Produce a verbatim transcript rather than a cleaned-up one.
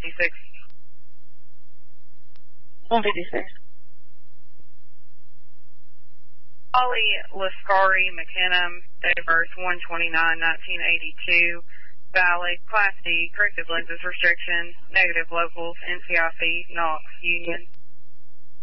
fifty-six. one fifty-six. Holly Lascari McKenna, date of birth one twenty-nine nineteen eighty-two, valid, Class D, corrective lenses restriction, negative locals, N C I C, Knox, Union.